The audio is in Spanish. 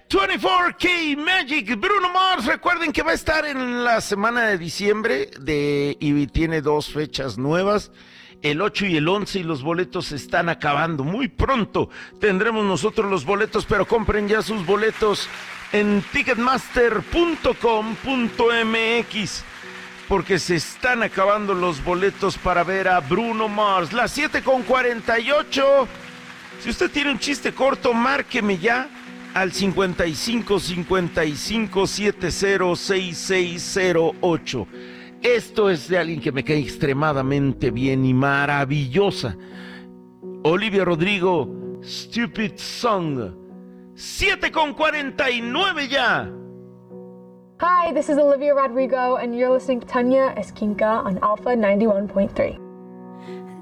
24K Magic, Bruno Mars. Recuerden que va a estar en la semana de diciembre y tiene 2 fechas nuevas, el 8 y el 11, y los boletos se están acabando. Muy pronto tendremos nosotros los boletos, pero compren ya sus boletos en ticketmaster.com.mx, porque se están acabando los boletos para ver a Bruno Mars. Las 7:48. Si usted tiene un chiste corto, márqueme ya al 55 55 70 6608. Esto es de alguien que me cae extremadamente bien y maravillosa. Olivia Rodrigo, Stupid Song. 7:49 ya. Hi, this is Olivia Rodrigo, and you're listening to Tanya Esquinca on Alpha 91.3.